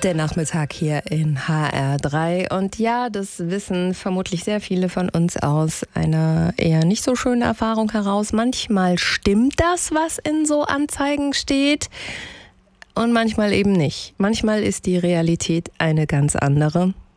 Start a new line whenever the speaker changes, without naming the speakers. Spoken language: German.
Der Nachmittag hier in HR3 und ja, das wissen vermutlich sehr viele von uns aus einer eher nicht so schönen Erfahrung heraus. Manchmal stimmt das, was in so Anzeigen steht und manchmal eben nicht. Manchmal ist die Realität eine ganz andere.